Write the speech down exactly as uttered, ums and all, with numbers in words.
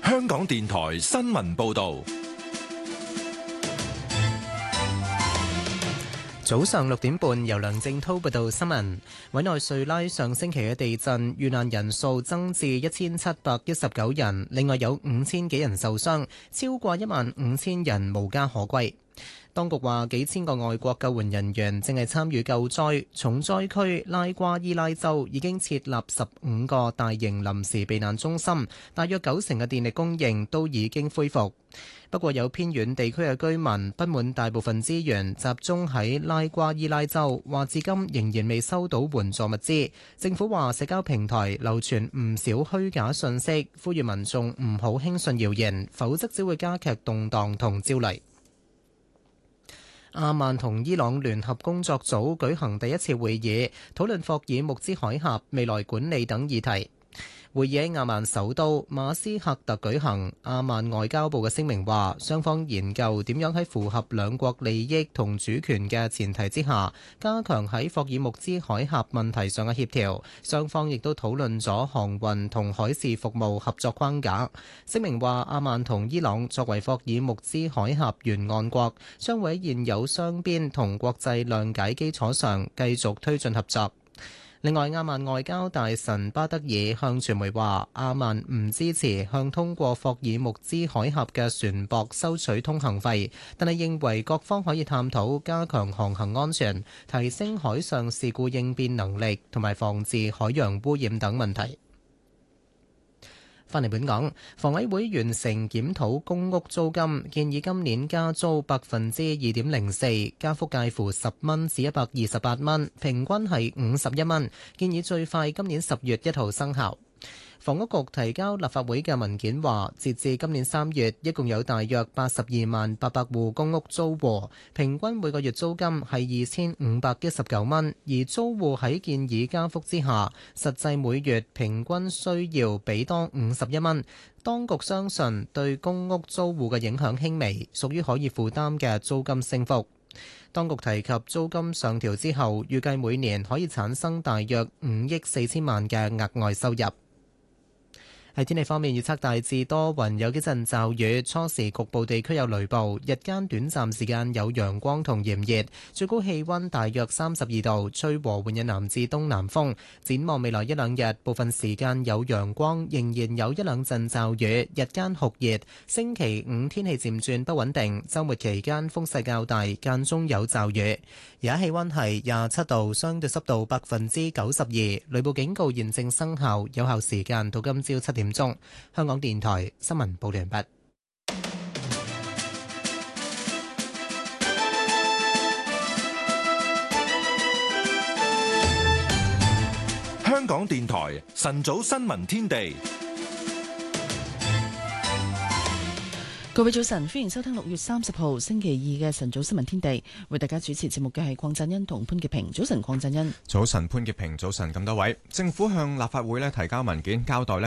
香港電台新聞報道。 早上六點半，由梁正滔報道新聞。委內瑞拉上星期嘅地震遇難人數增至一千七百一十九人，另外有五千幾人受傷，超過一萬五千人無家可歸。當局話，幾千個外國救援人員正係參與救災。重災區拉瓜伊拉州已經設立十五個大型臨時避難中心，大約九成嘅電力供應都已經恢復。不過有偏遠地區嘅居民不滿大部分資源集中喺拉瓜伊拉州，話至今仍然未收到援助物資。政府話社交平台流傳唔少虛假信息，呼籲民眾唔好輕信謠言，否則只會加劇動盪同焦慮。阿曼同伊朗聯合工作組舉行第一次會議，討論霍爾木茲海峽未來管理等議題。會議喺阿曼首都馬斯喀特舉行。阿曼外交部嘅聲明話，雙方研究點樣喺符合兩國利益同主權嘅前提之下，加強喺霍爾木茲海峽問題上嘅協調。雙方亦都討論咗航運同海事服務合作框架。聲明話，阿曼同伊朗作為霍爾木茲海峽沿岸國，將會喺現有雙邊同國際諒解基礎上繼續推進合作。另外，阿曼外交大臣巴德爾向傳媒話，阿曼唔支持向通過霍爾木茲海峽嘅船舶收取通行費，但係認為各方可以探討加強航行安全、提升海上事故應變能力同埋防治海洋污染等問題。返嚟本港，房委會完成檢討公屋租金，建議今年加租百分之二點零四，加幅介乎十蚊至一百二十八蚊，平均係五十一蚊。建議最快今年十月一號生效。房屋局提交立法會嘅文件話，截至今年三月，一共有大約八十二萬八百戶公屋租戶，平均每個月租金係二千五百一十九蚊，而租戶喺建議加幅之下，實際每月平均需要俾多五十一蚊。當局相信對公屋租戶嘅影響輕微，屬於可以負擔嘅租金升幅。當局提及租金上調之後，預計每年可以產生大約五億四千萬嘅額外收入。喺天氣方面，預測大致多雲，有幾陣驟雨，初時局部地區有雷暴，日間短暫時間有陽光同炎熱，最高氣溫大約三十二度，吹和緩嘅南至東南風。展望未來一兩日，部分時間有陽光，仍然有一兩陣驟雨，日間酷熱。星期五天氣漸轉不穩定，週末期間風勢較大，間中有驟雨。而家氣溫係廿七度，相對濕度百分之九十二，雷暴警告現正生效，有效時間到今朝七點鐘。香港電台新聞報道完畢。 香港電台晨早新聞天地。 各位早晨，歡迎收聽六月三十號星期二嘅晨早新聞天地。為大家主持節目嘅係鄺振恩同潘潔平。早晨，鄺振恩。 早晨，潘潔平。早晨，咁多位。政府向立法會咧提交文件，交代咧